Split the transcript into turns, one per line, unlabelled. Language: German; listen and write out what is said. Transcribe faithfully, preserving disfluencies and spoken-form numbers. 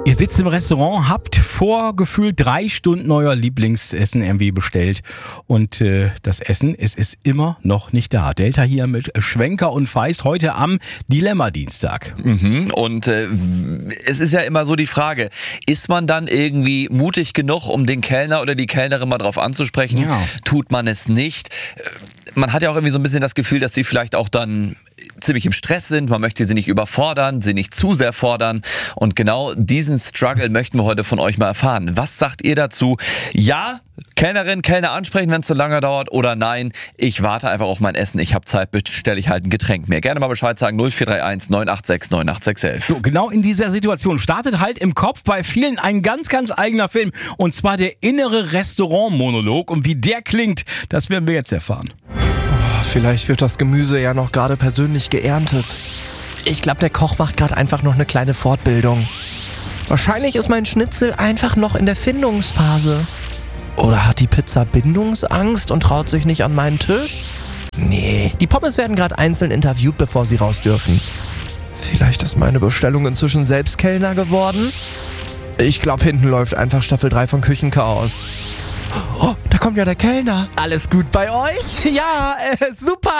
Ihr sitzt im Restaurant, habt vor gefühlt drei Stunden euer Lieblingsessen irgendwie bestellt und äh, das Essen, es ist immer noch nicht da. Delta hier mit Schwenker und Feist heute am Dilemma-Dienstag.
Mhm. Und äh, es ist ja immer so die Frage, ist man dann irgendwie mutig genug, um den Kellner oder die Kellnerin mal drauf anzusprechen?
Ja.
Tut man es nicht? Man hat ja auch irgendwie so ein bisschen das Gefühl, dass sie vielleicht auch dann ziemlich im Stress sind. Man möchte sie nicht überfordern, sie nicht zu sehr fordern. Und genau diesen Struggle möchten wir heute von euch mal erfahren. Was sagt ihr dazu? Ja, Kellnerin, Kellner ansprechen, wenn es zu lange dauert, oder nein, ich warte einfach auf mein Essen, ich habe Zeit, bestelle ich halt ein Getränk mehr. Gerne mal Bescheid sagen, null vier drei eins neun acht sechs neun acht sechs eins.
So, genau in dieser Situation startet halt im Kopf bei vielen ein ganz, ganz eigener Film. Und zwar der innere Restaurant-Monolog. Und wie der klingt, das werden wir jetzt erfahren.
Vielleicht wird das Gemüse ja noch gerade persönlich geerntet. Ich glaube, der Koch macht gerade einfach noch eine kleine Fortbildung. Wahrscheinlich ist mein Schnitzel einfach noch in der Findungsphase. Oder hat die Pizza Bindungsangst und traut sich nicht an meinen Tisch? Nee, die Pommes werden gerade einzeln interviewt, bevor sie raus dürfen. Vielleicht ist meine Bestellung inzwischen selbst Kellner geworden? Ich glaube, hinten läuft einfach Staffel drei von Küchenchaos. Oh, da kommt ja der Kellner. Alles gut bei euch? Ja, äh, super.